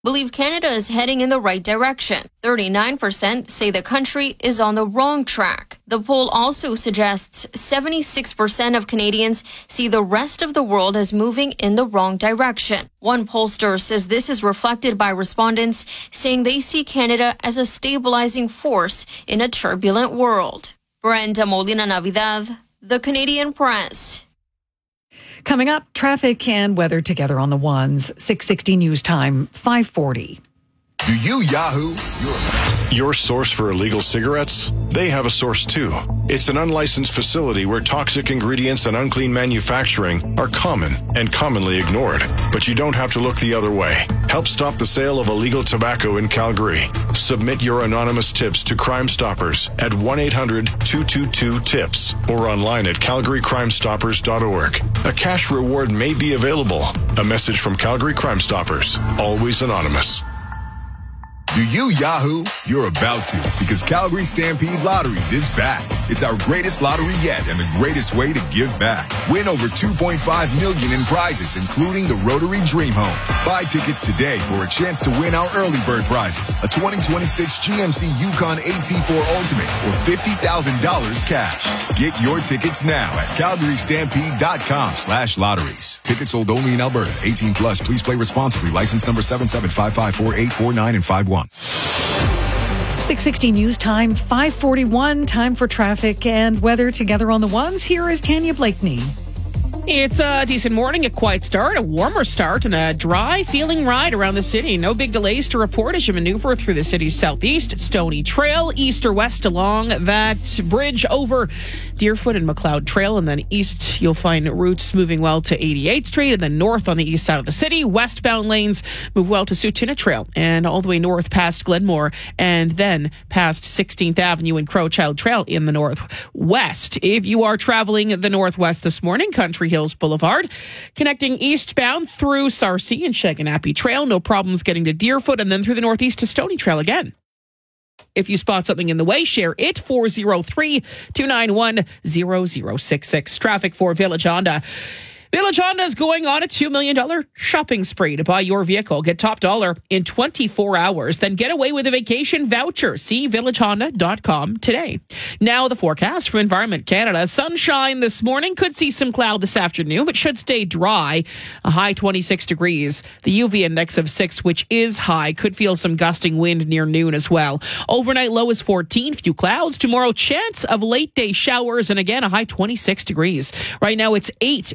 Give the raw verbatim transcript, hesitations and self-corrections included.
believe Canada is heading in the right direction. thirty-nine percent say the country is on the wrong track. The poll also suggests seventy-six percent of Canadians see the rest of the world as moving in the wrong direction. One pollster says this is reflected by respondents saying they see Canada as a stabilizing force in a turbulent world. Brenda Molina Navidad, The Canadian Press. Coming up, traffic and weather together on the ones. six sixty News Time, five forty. Do you Yahoo? Your, Your source for illegal cigarettes? They have a source too. It's an unlicensed facility where toxic ingredients and unclean manufacturing are common and commonly ignored. But you don't have to look the other way. Help stop the sale of illegal tobacco in Calgary. Submit your anonymous tips to Crime Stoppers at one eight hundred two two two TIPS or online at calgary crime stoppers dot org. A cash reward may be available. A message from Calgary Crime Stoppers. Always anonymous. Do you Yahoo? You're about to, because Calgary Stampede Lotteries is back. It's our greatest lottery yet and the greatest way to give back. Win over two point five million dollars in prizes, including the Rotary Dream Home. Buy tickets today for a chance to win our early bird prizes, a twenty twenty-six G M C Yukon A T four Ultimate or fifty thousand dollars cash. Get your tickets now at calgary stampede dot com slash lotteries. Tickets sold only in Alberta. eighteen plus. Please play responsibly. License number seven seven five five four eight four nine and five one. six sixty News Time, five forty-one. Time for traffic and weather together on the ones. Here is Tanya Blakeney. It's a decent morning, a quiet start, a warmer start, and a dry feeling ride around the city. No big delays to report as you maneuver through the city's southeast. Stony Trail, east or west along that bridge over Deerfoot and McLeod Trail. And then east, you'll find routes moving well to eighty-eighth Street. And then north on the east side of the city, westbound lanes move well to Sutina Trail and all the way north past Glenmore and then past sixteenth Avenue and Crowchild Trail in the northwest. If you are traveling the northwest this morning, Country Hills Boulevard, connecting eastbound through Sarcee and Shaganappy Trail. No problems getting to Deerfoot and then through the northeast to Stony Trail again. If you spot something in the way, share it. four oh three, two nine one, zero zero six six. Traffic for Village Honda. Village Honda is going on a two million dollars shopping spree to buy your vehicle. Get top dollar in twenty-four hours. Then get away with a vacation voucher. See village honda dot com today. Now the forecast from Environment Canada. Sunshine this morning. Could see some cloud this afternoon, but should stay dry. A high twenty-six degrees. The U V index of six, which is high. Could feel some gusting wind near noon as well. Overnight low is fourteen. Few clouds. Tomorrow, chance of late day showers. And again, a high twenty-six degrees. Right now it's eight